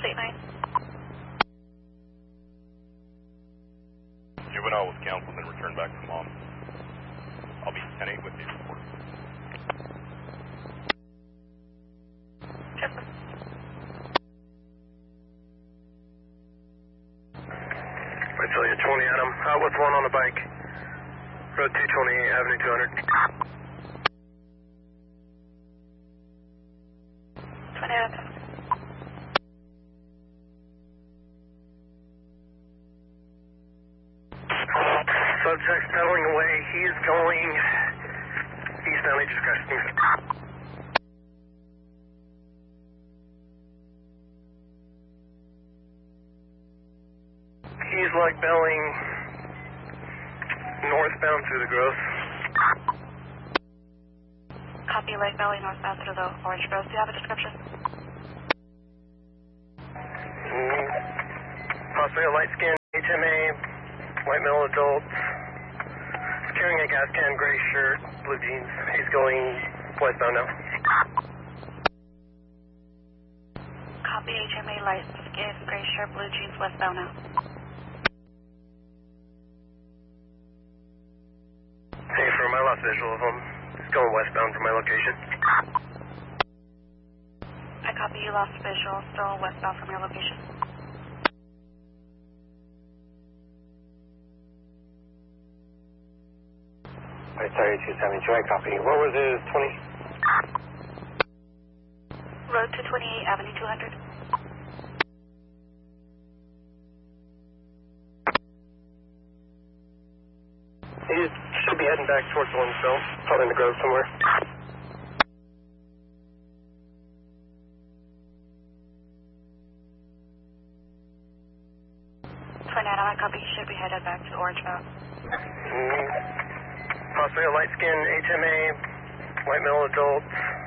89. Juvenile was counseled and returned back to mom. I'll be 10-8 with the report. Justin. Vigilia 20 Adam, out with one on the bike. Road 228, Avenue 200. 20 Adam. Subject's pedaling away. He's going eastbound, he just crashed things. He's like belling northbound through the growth. Copy, Lake Valley, northbound through the Orange Grove. Do you have a description? Possibly a light skin, HMA, white male adult, carrying a gas can, gray shirt, blue jeans. He's going westbound now. Copy, HMA, light skin, gray shirt, blue jeans, westbound now. Hey, for my last visual of him, he's going westbound from my location. I copy, you lost visual, still westbound from your location. Alright, sorry, 272, I copy. What was his 20? Road 228, Avenue 200. He should be heading back towards Lawrenceville, probably in the grove somewhere. 20 Adam, I copy, you should be headed back to Orangeville. Possibly a light skin, HMA, white male adult,